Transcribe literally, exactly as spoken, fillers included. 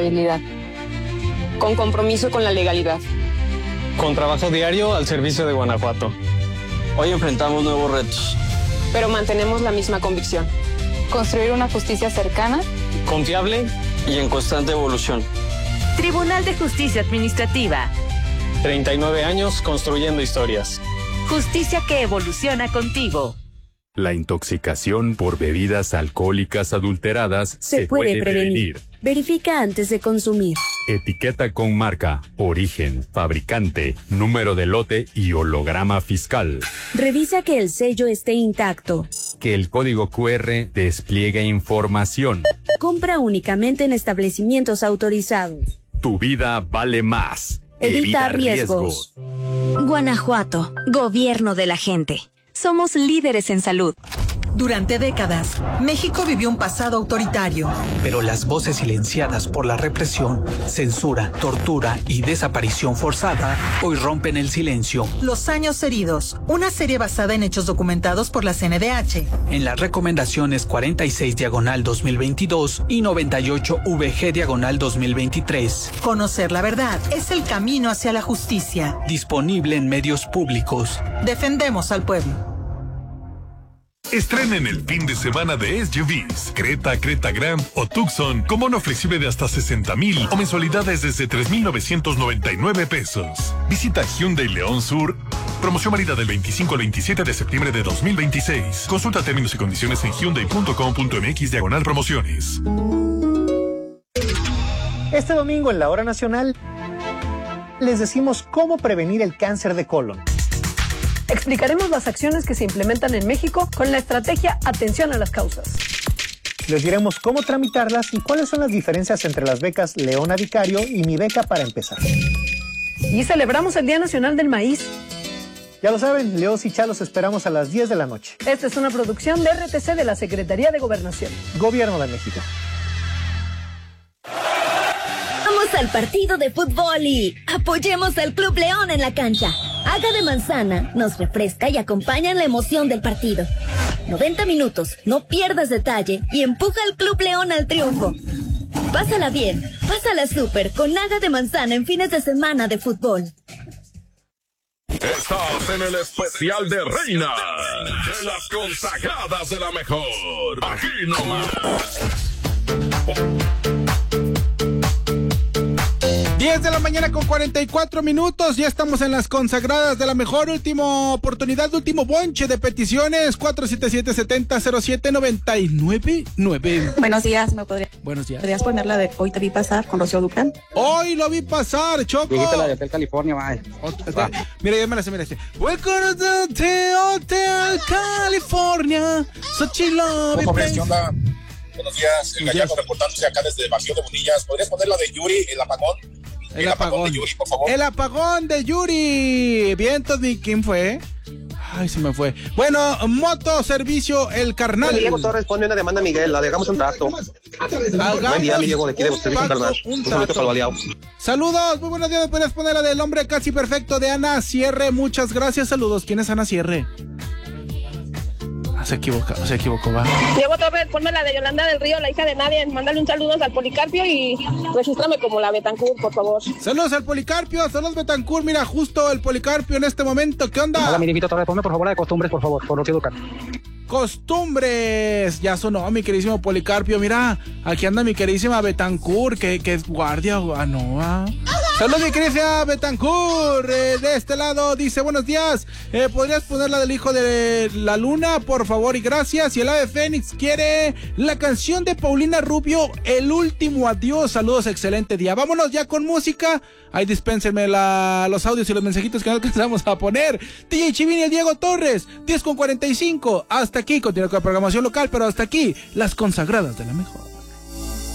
responsabilidad. Con compromiso con la legalidad. Con trabajo diario al servicio de Guanajuato. Hoy enfrentamos nuevos retos. Pero mantenemos la misma convicción. Construir una justicia cercana, confiable y en constante evolución. Tribunal de Justicia Administrativa. treinta y nueve años construyendo historias. Justicia que evoluciona contigo. La intoxicación por bebidas alcohólicas adulteradas se, se puede, puede prevenir. prevenir. Verifica antes de consumir. Etiqueta con marca, origen, fabricante, número de lote y holograma fiscal. Revisa que el sello esté intacto. Que el código cu erre despliegue información. Compra únicamente en establecimientos autorizados. Tu vida vale más. Evita, Evita riesgos. riesgos. Guanajuato, gobierno de la gente. Somos líderes en salud. Durante décadas, México vivió un pasado autoritario. Pero las voces silenciadas por la represión, censura, tortura y desaparición forzada hoy rompen el silencio. Los años heridos, una serie basada en hechos documentados por la C N D H. En las recomendaciones cuarenta y seis diagonal dos mil veintidós y noventa y ocho V G diagonal dos mil veintitrés. Conocer la verdad es el camino hacia la justicia. Disponible en medios públicos. Defendemos al pueblo. Estrenen el fin de semana de S U Vs, Creta, Creta Grand o Tucson con bono flexible de hasta sesenta mil o mensualidades desde tres mil novecientos noventa y nueve pesos. Visita Hyundai León Sur. Promoción válida del veinticinco al veintisiete de septiembre de dos mil veintiséis. Consulta términos y condiciones en hyundai punto com punto m x diagonal promociones. Este domingo en la Hora Nacional les decimos cómo prevenir el cáncer de colon. Explicaremos las acciones que se implementan en México con la estrategia Atención a las Causas. Les diremos cómo tramitarlas y cuáles son las diferencias entre las becas Leona Vicario y Mi Beca para Empezar. Y celebramos el Día Nacional del Maíz. Ya lo saben, Leos y Chalos esperamos a las diez de la noche. Esta es una producción de R T C de la Secretaría de Gobernación. Gobierno de México. Vamos al partido de fútbol y apoyemos al Club León en la cancha. Haga de manzana, nos refresca y acompaña en la emoción del partido. noventa minutos, no pierdas detalle y empuja al Club León al triunfo. Pásala bien, pásala súper con Haga de manzana en fines de semana de fútbol. Estás en el especial de Reina, de las consagradas de la mejor. Aquí nomás. diez de la mañana con cuarenta y cuatro minutos, ya estamos en las consagradas de la mejor. Última oportunidad, último bonche de peticiones, cuatro siete siete, siete cero cero siete, nueve nueve nueve. Buenos días, ¿me podría, Buenos días. ¿podrías poner la de Hoy te vi pasar con Rocío Dúrcal? Hoy lo vi pasar, Choco. Dijiste la de Hotel California, vaya. Va. Mira, ya me la sé, mira. Welcome to the Hotel California, Xochilo. Buenos días, el Gallaco reportándose acá desde Bajío de Bonillas. ¿Podrías poner la de Yuri, el apagón? El, el apagón. apagón de Yuri, por favor. El apagón de Yuri. Vientos de quién fue. Ay, se me fue. Bueno, Moto Servicio El Carnal. Diego Torres pone una demanda a Miguel, la dejamos un trato. Buen día, mi Diego, de aquí de Servicio Carnal. Un saludo para Baleado. Saludos, muy buenos días. ¿Puedes poner la del hombre casi perfecto de Ana Cierre? Muchas gracias, saludos. ¿Quién es Ana Cierre? Se equivocó, se equivocó, va. Diego Torres, ponme la de Yolanda del Río, la hija de nadie. Mándale un saludo al Policarpio y regístrame como la Betancourt, por favor. Saludos al Policarpio, saludos Betancourt. Mira, justo el Policarpio en este momento. ¿Qué onda? Hola, mi Dieguito Torres, ponme por favor la de Costumbres, por favor, por Rocío Dúrcal. Costumbres, ya sonó mi queridísimo Policarpio. Mira, aquí anda mi queridísima Betancourt, que, que es guardia. Ah, no, ah. Saludos, mi queridísima Betancourt. Eh, de este lado dice: buenos días. Eh, ¿Podrías poner la del hijo de la luna, por favor? Y gracias. Y el ave Fénix quiere la canción de Paulina Rubio, El último adiós. Saludos, excelente día. Vámonos ya con música. Ahí dispénsenme la, los audios y los mensajitos que no alcanzamos a poner. D J Chivini y el Diego Torres, diez con cuarenta y cinco. Hasta aquí, continúa con la programación local, pero hasta aquí, las consagradas de la mejor.